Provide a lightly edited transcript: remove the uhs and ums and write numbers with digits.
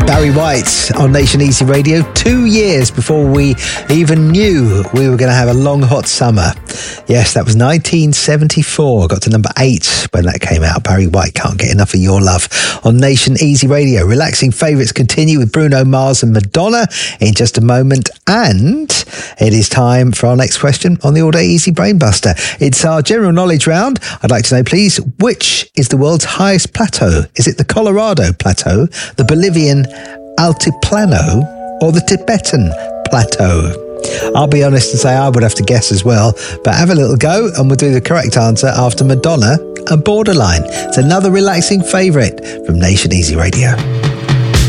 Barry White on Nation Easy Radio, 2 years before we even knew we were going to have a long, hot summer. Yes, that was 1974. Got to number 8 when that came out. Barry White, Can't Get Enough of Your Love on Nation Easy Radio. Relaxing favourites continue with Bruno Mars and Madonna in just a moment. And it is time for our next question on the All Day Easy Brainbuster. It's our general knowledge round. I'd like to know, please, which is the world's highest plateau? Is it the Colorado Plateau, the Bolivian Altiplano, or the Tibetan Plateau? I'll be honest and say I would have to guess as well, but have a little go and we'll do the correct answer after Madonna and Borderline. It's another relaxing favourite from Nation Easy Radio.